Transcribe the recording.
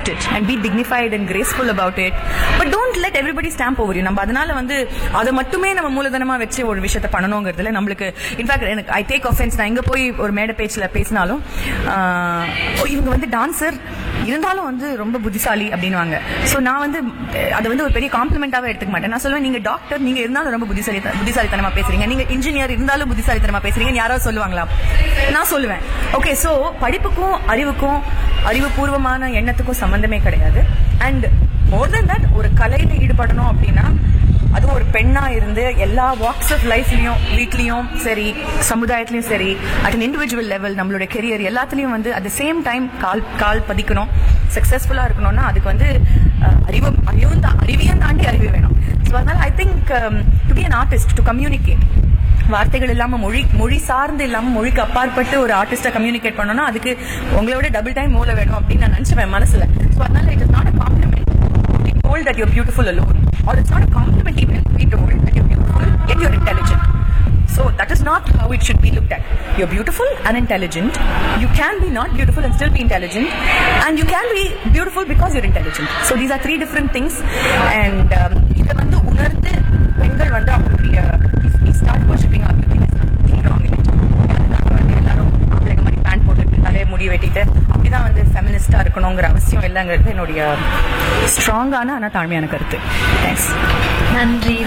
accept it and be dignified and graceful about it, but don't let everybody stamp over you. நம்ம அதனால வந்து அதை மட்டுமே நம்ம மூலதனமா வச்சு ஒரு விஷயத்தை பண்ணணுங்கிறதுல நம்மளுக்கு இன்ஃபேக்ட் எனக்கு ஐ டேக் ஆஃபென்ஸ். நான் எங்க போய் ஒரு மேடை பேச்சில் பேசினாலும் இவங்க வந்து டான்சர் இருந்தாலும் வந்து ரொம்ப புத்திசாலி அப்படின்வாங்க. ஸோ நான் வந்து அதை வந்து ஒரு பெரிய காம்ப்ளிமெண்டாவே எடுத்துக்க மாட்டேன். நான் சொல்லுவேன், நீங்க டாக்டர், நீங்க இருந்தாலும் ரொம்ப புத்திசாலித்தனமா பேசுறீங்க, நீங்க இன்ஜினியர் இருந்தாலும் புத்திசாலித்தனமா பேசுறீங்க, யாராவது சொல்லுவாங்களா? நான் சொல்லுவேன். ஓகே, ஸோ படிப்புக்கும் அறிவுக்கும் அறிவுபூர்வமான எண்ணத்துக்கும் சம்பந்தமே கிடையாது. அண்ட் மோர் தென் தட், ஒரு கலையில ஈடுபடணும் அப்படின்னா அதுவும் ஒரு பெண்ணா இருந்து எல்லா வாக்ஸ் ஆஃப் லைஃப்லயும், வீட்லயும் சரி, சமுதாயத்திலயும் சரி, அட் அன் இண்டிவிஜுவல் லெவல் நம்மளோட கெரியர் எல்லாத்துலயும் வந்து at the same time call பதிக்கணும், சக்சஸ்ஃபுல்லா இருக்கணும்னா அதுக்கு வந்து அறிவையும் தாண்டி அறிவு வேணும். ஸோ அதனால I think to be an artist, to communicate, வார்த்தைகள் இல்லாம மொழி சார்ந்து இல்லாம மொழிக்கு அப்பாற்பட்டு ஒரு ஆர்டிஸ்டா கம்யூனிகேட் பண்ணணும்னா அதுக்கு உங்களோட டபுள் டைம் மூளை வேணும் அப்படின்னு நான் நினைச்சுவேன் மனசுல. ஸோ அதனால it is not a complement to be told that you're beautiful alone, or it's not a compliment even to be told that you're beautiful yet you're intelligent. So that is not how it should be looked at. You're beautiful and intelligent. You can be not beautiful and still be intelligent, and you can be beautiful because you're intelligent. So these are three different things. And இத வந்து உணர்ந்து பெண்கள் வந்து அவங்களுடைய start worshipping our beauty is nothing wrong in it. எல்லாரும் ஆம்பளைங்க மாதிரி pant போட்டுட்டு தலையை முடி வெட்டிட்டு அப்படிதான் வந்து ஃபெமினிஸ்டா இருக்கணுங்கிற அவசியம் இல்லைங்கிறது என்னுடைய ஸ்ட்ராங்கான ஆனா தாழ்மையான கருத்து. தேங்க்ஸ். நன்றி.